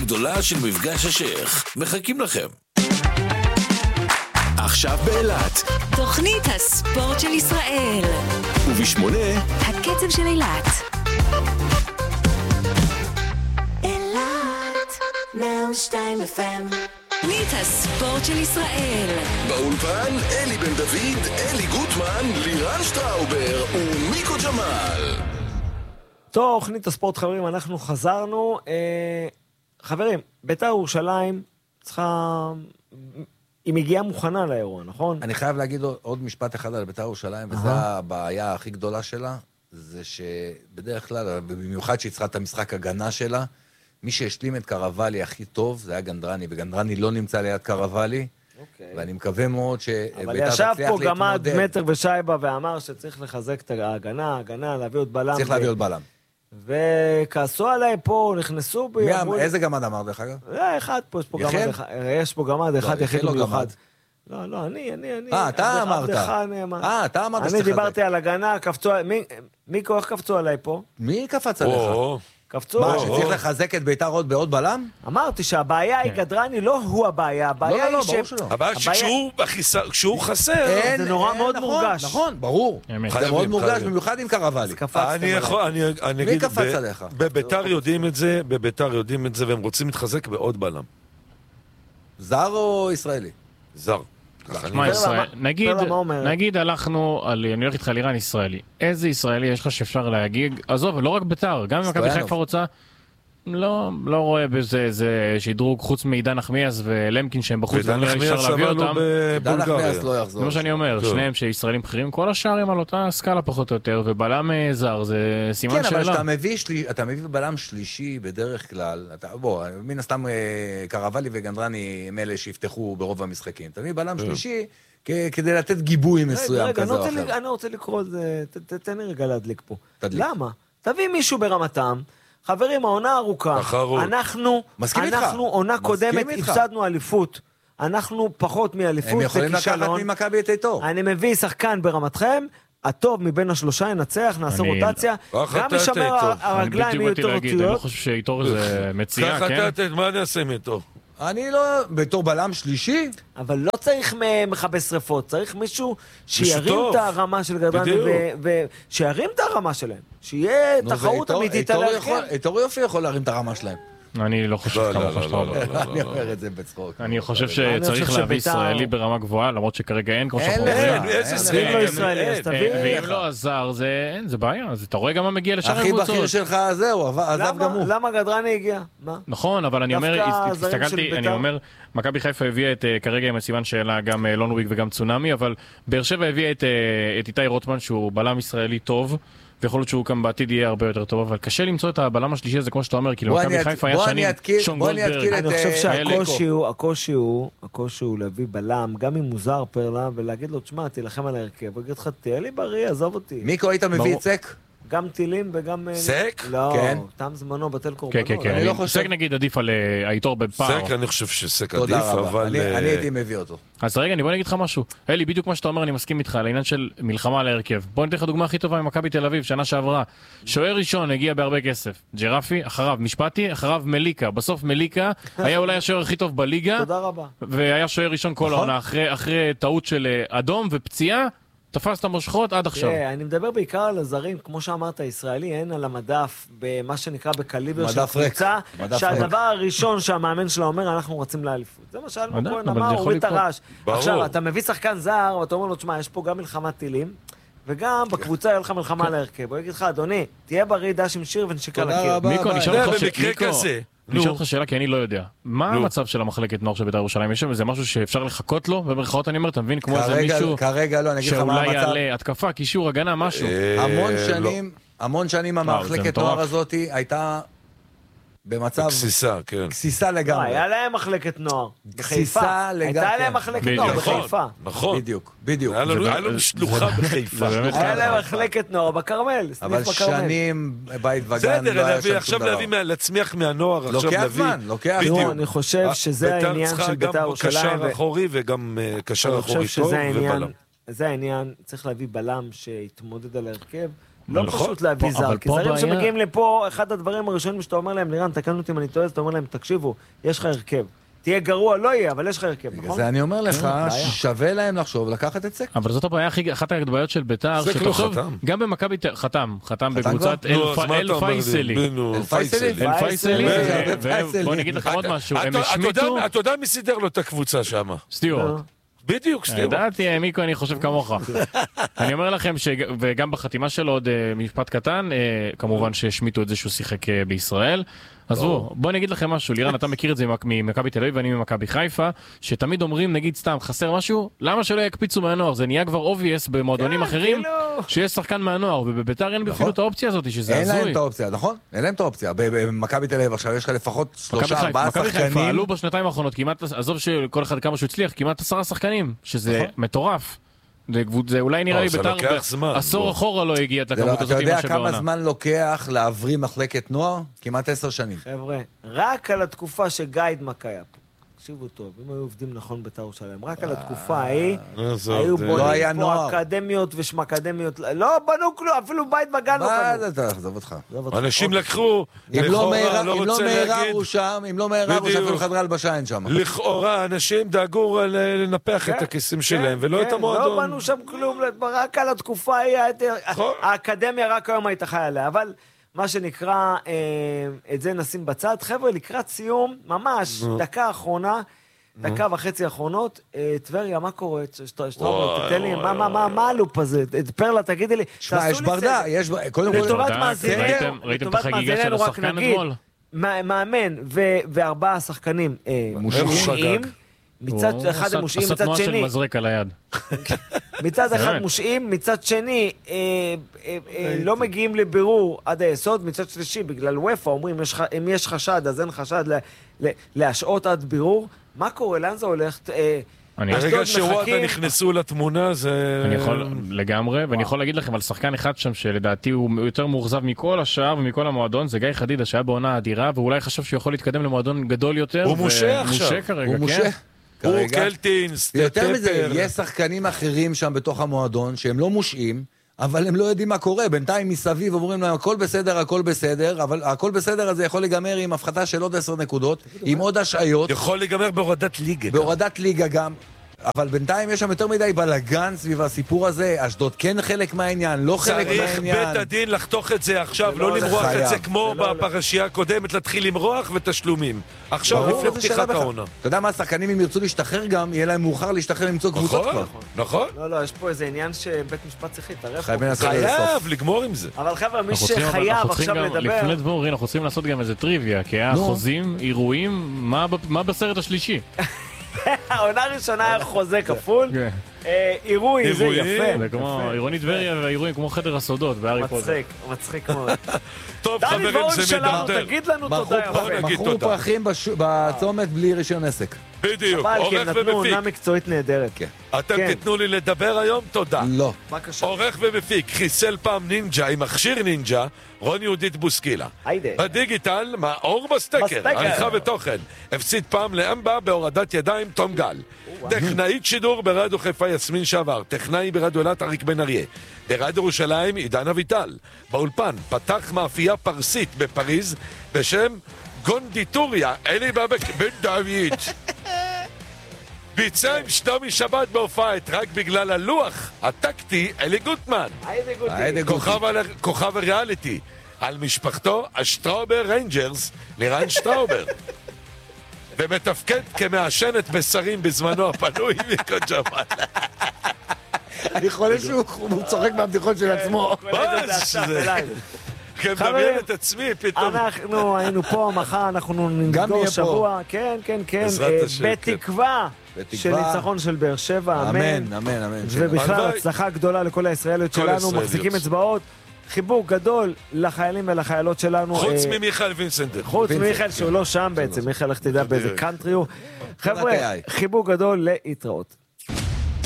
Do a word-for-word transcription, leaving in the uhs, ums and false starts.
הגדולה של מפגש השייך. מחכים לכם. עכשיו באילת. תוכנית הספורט של ישראל. ובשמונה, הקצב של אילת. אילת, מאה ושתיים אף אם. תוכנית הספורט של ישראל. באולפן אלי בן דוד, אלי גוטמן, לירן שטראובר ומיקו ג'מאל. תוכנית הספורט, חברים, אנחנו חזרנו. אה, חברים, בית"ר ירושלים צריכה... היא מגיעה מוכנה לאירוע, נכון? אני חייב להגיד עוד משפט אחד על בית"ר ירושלים, וזו הבעיה הכי גדולה שלה, זה שבדרך כלל, במיוחד שהיא צריכה את המשחק הגנה שלה, מי שהשלים את קרבלי הכי טוב, זה היה גנדרני, וגנדרני לא נמצא ליד קרבלי, ואני מקווה מאוד שבית"ר תצליח להתמודד. אבל ישב פה גמד מטר ושייבה ואמר שצריך לחזק את ההגנה, ההגנה, להביא עוד בלם. צריך להביא עוד בלם. וכעסו עליי פה, נכנסו בי... איזה גמד אמר דרך אגב? אחד פה, יש פה גמד אחד, יש פה גמד אחד יחיד ומיוחד. לא, לא, אני, אני, אני... אה, אתה אמרת. אה, אתה אמרת שצריך... אני דיברתי על הגנה, קפצו... מיקו, איך קפצו עליי פה? מי קפץ עליך? קפצו... מה, שצריך לחזק את בית"ר עוד בעוד בלם? אמרתי שהבעיה היא גדרני, לא הוא הבעיה, הבעיה היא ש... הבעיה שכשהוא חסר... זה נורא מאוד מורגש. נכון, ברור. זה מאוד מורגש, במיוחד עם קרבלי. אני מי קפץ עליך? בבית"ר יודעים את זה, בבית"ר יודעים את זה, והם רוצים להתחזק בעוד בלם. זר או ישראלי? זר. מה ישראל? נגיד, נגיד הלכנו, אני הולך איתך לירן ישראלי. איזה ישראלי יש לך שאפשר להגיג? עזוב, לא רק בית"ר, גם אם מכבי חיפה רוצה, לא, לא רואה בזה איזה שדרוג חוץ מעידן נחמיאס ולמקין שהם בחוץ, ואני לא אפשר להביא אותם. עידן נחמיאס לא יחזור. זה מה שאני אומר, שניהם שישראלים בכירים, כל השאר הם על אותה סקאלה פחות או יותר, ובלם זר זה סימן שאלה. כן, אבל שאתה מביא, אתה מביא בלם שלישי בדרך כלל, בוא, מן הסתם קרבלי וגנדרני הם אלה שיפתחו ברוב המשחקים. אתה מביא בלם שלישי כדי לתת גיבוי מסוים כזה או אחר. אני רוצה לקרוא את זה, תן לי רגע להדליק פה. למה? תביא מישהו ברמתם, חברים, העונה ארוכה. אנחנו, אנחנו עונה קודמת, הפסדנו אליפות. אנחנו פחות מאליפות. הם יכולים לקחת ממכבי את איתו. אני מביא שחקן ברמתכם, הטוב מבין השלושה ינצח, נעשה רוטציה. גם משמר הרגליים יהיו יותר רצויות. אני לא חושב שאיתו זה מציע, כן? ככה תתת, מה אני אעשה מאיתו? אני לא, בתור בלם שלישי? אבל לא צריך מכבי שריפות, צריך מישהו שירים את הרמה של גדרני, ושירים את הרמה שלהם, שיהיה תחרות אמיתית על ההרכב. איתו יופי יכול להרים את הרמה שלהם. אני לא חושב כמה חושב. אני אומר את זה בצחוק. אני חושב שצריך להביא ישראלי ברמה גבוהה, למרות שכרגע אין כמו שאנחנו אומרים. אין לו ישראלי, אז תביא. ואם לא עזר, זה בעיה. אז אתה רואה גם מה מגיע לשאר הכי הקבוצות. בכיר שלך זהו, עזב גם הוא. למה גדרני הגיע? נכון, אבל אני אומר, הסתכלתי, אני אומר, מכבי חיפה הביאה את, כרגע עם הסימן שאלה, גם לונוויג וגם צונמי, אבל באר שבע הביאה את איתי רוטמן, שהוא בלם ישראלי טוב, ויכול להיות שהוא כאן בעתיד יהיה הרבה יותר טוב, אבל קשה למצוא את הבלם השלישי הזה, כמו שאתה אומר, כאילו מכבי חיפה היה שנים, שון גולדברג. אני חושב שהקושי הוא, הקושי הוא, הקושי הוא להביא בלם, גם אם מוזר פרלה, ולהגיד לו, תשמע, תילחם על ההרכב, ואגיד לך, תהיה לי בריא, עזוב אותי. מיקו, היית מביא את סק? גם טילים וגם... סק? לא, תם זמנו בטל קורבנות. כן, כן, כן. סק נגיד עדיף על העיתור בפער. סק, אני חושב שסק עדיף, אבל... אני הייתי מביא אותו. אז רגע, אני בוא נגיד לך משהו. אלי, בדיוק מה שאתה אומר, אני מסכים איתך, על העניין של מלחמה על ההרכב. בוא ניתן לך דוגמה הכי טובה ממכבי תל אביב, שנה שעברה. שוער ראשון הגיע בהרבה כסף. ג'רפי, אחריו משפטי, אחריו מליקה. בסוף מליקה היה אולי השוער הכי טוב בליגה. תודה רבה. והיה שוער ראשון כל העונה, אחרי טעות של אדום ופציעה. תפסת מושכות עד עכשיו. אני מדבר בעיקר על הזרים, כמו שאמרת, ישראלי, אין על המדף, במה שנקרא בקליבר של קבוצה, שהדבר הראשון שהמאמן שלה אומר, אנחנו רוצים לאליפות. זה מה שאלנו כהן אמר, הוא מתרש. עכשיו, אתה מביא שחקן זר, ואתה אומר לו, תשמע, יש פה גם מלחמת טילים, וגם בקבוצה יהיה לך מלחמה להרכב. הוא יגיד לך, אדוני, תהיה בריא, דש עם שיר ונשיקה לקיר. מיקו, במקרה כזה. אני אשאל אותך שאלה, כי אני לא יודע. מה המצב של המחלקת נוער של בית"ר ירושלים? יש שם איזה משהו שאפשר לחכות לו? במרכאות אני אומר, אתה מבין? כמו איזה מישהו שאולי יעלה התקפה, קישור, הגנה, משהו. המון שנים, המון שנים המחלקת נוער הזאת הייתה במצב... כסיסה, כן. כסיסה לגמרי. היה להם מחלקת נוער. בחיפה. הייתה להם מחלקת נוער בחיפה. נכון. בדיוק, בדיוק. היה לנו שלוחה בחיפה. היה להם מחלקת נוער בקרמל. אבל שנים בית וגן... בסדר, עכשיו להביא, להצמיח מהנוער. לוקח זמן, לוקח זמן. אני חושב שזה העניין של בית"ר ירושלים. גם קשר אחורי וגם קשר אחורי טוב ובלם. זה העניין, צריך להביא בלם שיתמודד על ההרכב. לא פשוט להביא זר, כי זרים שמגיעים לפה, אחד הדברים הראשונים שאתה אומר להם, לירן, תקן אותי אם אני טועה, אתה אומר להם, תקשיבו, יש לך הרכב. תהיה גרוע, לא יהיה, אבל יש לך הרכב, נכון? זה אני אומר לך, שווה להם לחשוב, לקחת את סק. אבל זאת הבעיה, אחת הבעיות של בית"ר, שתחשוב, גם במכבי חתם, חתם בקבוצת אל פייסלי. אל פייסלי? אל פייסלי, ובוא נגיד לך עוד משהו, הם השמיטו... אתה יודע מי סידר לו את הקבוצה שם? סטיוארט. בדיוק, סטיוארט. ידעתי, מיקו, אני חושב כמוך. אני אומר לכם, וגם בחתימה שלו עוד משפט קטן, כמובן שהשמיטו את זה שהוא שיחק בישראל. אז בואו, בואו נגיד לכם משהו, לירן, אתה מכיר את זה ממכבי תל אביב ואני ממכבי חיפה, שתמיד אומרים, נגיד סתם, חסר משהו, למה שלא יקפיצו מהנוער? זה נהיה כבר אובייס במועדונים אחרים, שיש שחקן מהנוער, ובבית"ר אין אפילו את האופציה הזאת, שזה הזוי. אין להם את האופציה, נכון? אין להם את האופציה. במכבי תל אביב עכשיו יש לך לפחות שלושה, ארבעה שחקנים. מכבי חיפה עלו בשנתיים האחרונות, כמעט, עזוב שכל אחד כמה שהוא הצליח, כמעט עשרה שחקנים, שזה מטורף. זה אולי נראה לי בית"ר עשור אחורה לא הגיע את הכמות הזאת. אתה יודע כמה זמן לוקח להבריא מחלקת נוער? כמעט עשר שנים. חבר'ה, רק על התקופה שגייד מקיה פה. תקשיבו טוב, אם היו עובדים נכון בית"ר ירושלים, רק על התקופה ההיא, היו בונים פה אקדמיות ושמאקדמיות, לא בנו כלום, אפילו בית בגן לא בנו. מה זה, תעזוב אותך. אנשים לקחו, לכאורה, לא רוצה להגיד. אם לא מהרה הוא שם, אפילו חדרה הלבשה אין שם. לכאורה, אנשים דאגו לנפח את הכיסים שלהם, ולא את המועדון. לא בנו שם כלום, רק על התקופה ההיא, האקדמיה רק היום היית חי עליה, אבל... מה שנקרא, את זה נשים בצד. חבר'ה, לקראת סיום, ממש, דקה אחרונה, דקה וחצי האחרונות, טבריה, מה קורה? תתן לי, מה הלופ הזה? פרלה, תגידי לי. שמע, יש ברדה, יש... לטובת מאזיננו, ראיתם את החגיגה של השחקן אתמול? מאמן וארבעה שחקנים מושעים, מצד אחד הם מושעים, מצד שני... עשה תנועה של מזרק על היד. מצד אחד מושעים, מצד שני לא מגיעים לבירור עד היסוד, מצד שלישי, בגלל וופא, אומרים, אם יש חשד, אז אין חשד להשעות עד בירור. מה קורה? לאן זה הולך? ברגע שוואטה נכנסו לתמונה, זה... אני יכול לגמרי, ואני יכול להגיד לכם על שחקן אחד שם, שלדעתי הוא יותר מאוכזב מכל השאר ומכל המועדון, זה גיא חדידה שהיה בעונה אדירה, ואולי חשב שהוא יכול להתקדם למועדון גדול יותר. הוא מושה עכשיו. מושה כרגע, הוא מושה. הוא קלטינס, יותר מזה, יש שחקנים אחרים שם בתוך המועדון, שהם לא מושעים, אבל הם לא יודעים מה קורה. בינתיים מסביב אומרים להם, הכל בסדר, הכל בסדר, אבל הכל בסדר הזה יכול להיגמר עם הפחתה של עוד עשר נקודות, עם עוד השעיות. יכול להיגמר בהורדת ליגה. בהורדת ליגה גם. אבל בינתיים יש שם יותר מדי בלגן סביב הסיפור הזה, אשדוד כן חלק מהעניין, לא חלק מהעניין. צריך בית הדין לחתוך את זה עכשיו, לא למרוח את זה כמו בפרשייה הקודמת, להתחיל למרוח ותשלומים. עכשיו לפני פתיחת העונה. אתה יודע מה, השחקנים אם ירצו להשתחרר גם, יהיה להם מאוחר להשתחרר למצוא קבוצות כבר. נכון. לא, לא, יש פה איזה עניין שבית משפט צריך להתערב. חייב לגמור עם זה. אבל חבר'ה, מי שחייב עכשיו לדבר... לפני דבור, אנחנו צריכים לעשות גם איזה טריוויה, כי היה חוזים, אירועים, מה בסרט השלישי? העונה הראשונה היה חוזה כפול, אירועי, זה יפה. זה כמו אירונית טבריה והאירועים כמו חדר הסודות בהארי פוטר. מצחיק, מצחיק מאוד. טוב חברים, זה מדרדר. תגיד לנו תודה יפה. מכרו פרחים בצומת בלי רישיון עסק. בדיוק, אבל עורך כי הם נתנו עונה ומפיק. מקצועית נהדרת. אתם תיתנו לי לדבר היום? תודה. לא. עורך ומפיק, חיסל פעם נינג'ה עם מכשיר נינג'ה, רון יהודית בוסקילה. היידה. בדיגיטל, מאור בסטקר, עריכה ותוכן. הפסיד פעם לאמבה בהורדת ידיים תום גל. טכנאית שידור ברדיו חיפה יסמין שעבר, טכנאי ברדיו אילת אריק בן אריה. ברדיו ירושלים עידן אביטל. באולפן פתח מאפייה פרסית בפריז בשם גונדיטוריה, אלי בבק בן דוד. ביצע עם שלומי שבת בהופעת רק בגלל הלוח הטקטי אלי גוטמן. כוכב הריאליטי. על משפחתו השטראובר ריינג'רס לירן שטראובר. ומתפקד כמעשנת בשרים בזמנו הפנוי מיקו ג'מאל. אני חולה שהוא צוחק מהבדיחות של עצמו. כמדמיין את עצמי פתאום. אנחנו היינו פה, מחר אנחנו נסגור שבוע. כן, כן, כן. בתקווה של ניצחון של באר שבע. אמן, אמן, אמן. ובכלל הצלחה גדולה לכל הישראליות שלנו. מחזיקים אצבעות. חיבוק גדול לחיילים ולחיילות שלנו. חוץ ממיכאל וינסנדר. חוץ ממיכאל שהוא לא שם בעצם. מיכאל, איך תדע באיזה קאנטרי הוא. חבר'ה, חיבוק גדול להתראות.